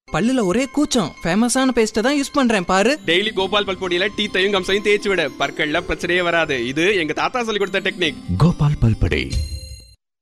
பல்லுல ஒரே கூச்சம். ஃபேமஸான பேஸ்ட தான் யூஸ் பண்றேன் பாரு. டெய்லி கோபால் பல்பொடியில டீத்தையும் கம்சையும் தேய்ச்சி விட, பற்கள்ல பிரச்சனையே வராது. இது எங்க தாத்தா சொல்லி கொடுத்த டெக்னிக். கோபால் பல்பொடி.